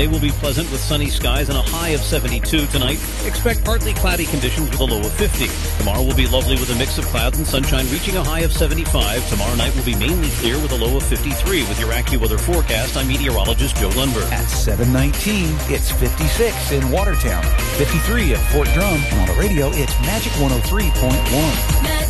Today will be pleasant with sunny skies and a high of 72 tonight. Expect partly cloudy conditions with a low of 50. Tomorrow will be lovely with a mix of clouds and sunshine reaching a high of 75. Tomorrow night will be mainly clear with a low of 53. With your AccuWeather forecast, I'm meteorologist Joe Lundberg. At 7:19, it's 56 in Watertown, 53 at Fort Drum, and on the radio, it's Magic 103.1.